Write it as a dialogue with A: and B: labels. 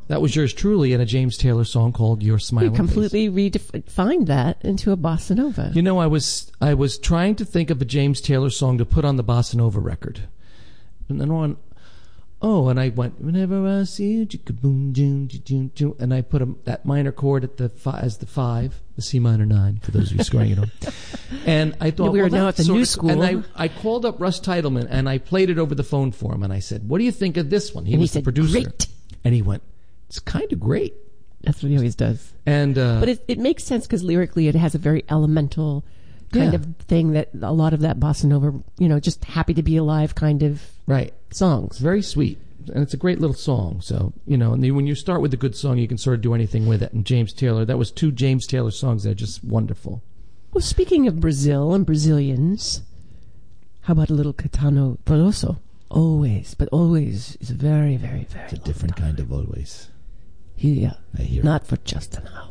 A: that was yours truly in a James Taylor song called Your Smiling
B: You completely redefined that into a bossa nova.
A: You know, I was trying to think of a James Taylor song to put on the bossa nova record. And then and I went, whenever I see you, and I put that minor chord at as the 5, the C minor 9, for those of you scoring it on. And I thought,
B: we are now at the new school.
A: And I called up Russ Titleman, and I played it over the phone for him, and I said, what do you think of this one? He was the producer.
B: Great.
A: And he went, it's kind of great.
B: That's what he always does.
A: And
B: but it makes sense because lyrically it has a very elemental kind of thing that a lot of that bossa nova, just happy to be alive kind of songs.
A: Very sweet. And it's a great little song. So, and when you start with a good song, you can sort of do anything with it. And James Taylor, that was 2 James Taylor songs that are just wonderful.
B: Well, speaking of Brazil and Brazilians, how about a little Caetano Veloso? Always, but always is very, very, very
A: It's a different kind of always.
B: Yeah,
A: I hear
B: not for just an hour.